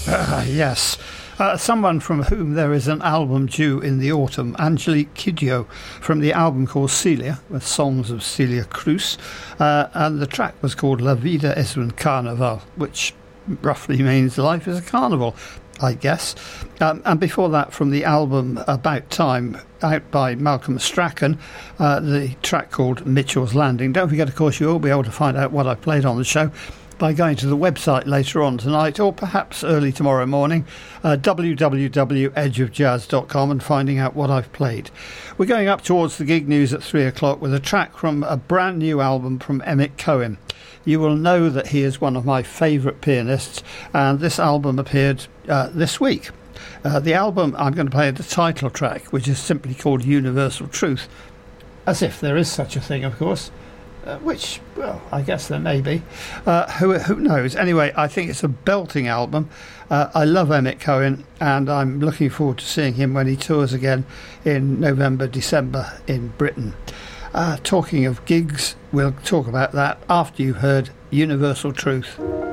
Yes. Someone from whom there is an album due in the autumn, Angelique Kidjo, from the album called Celia, with songs of Celia Cruz, and the track was called La Vida es un Carnaval, which roughly means life is a carnival, I guess. And before that, from the album About Time, out by Malcolm Strachan, the track called Mitchell's Landing. Don't forget, of course, you will be able to find out what I played on the show by going to the website later on tonight, or perhaps early tomorrow morning, www.edgeofjazz.com, and finding out what I've played. We're going up towards the gig news at 3 o'clock with a track from a brand new album from Emmett Cohen. You will know that he is one of my favourite pianists, and this album appeared this week. The album, I'm going to play the title track, which is simply called Universal Truth, as if there is such a thing, of course. Which, well, I guess there may be. Who knows? Anyway, I think it's a belting album. I love Emmett Cohen, and I'm looking forward to seeing him when he tours again in November, December in Britain. Talking of gigs, we'll talk about that after you've heard Universal Truth.